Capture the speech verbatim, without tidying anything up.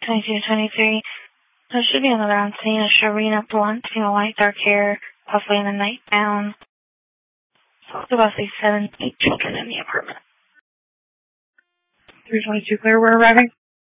twenty-two twenty-three. There should be another on scene. A Sharina Blunt, female white, dark hair, possibly in a nightgown. It's about say seven, eight children in the apartment. three twenty-two clear, we're arriving.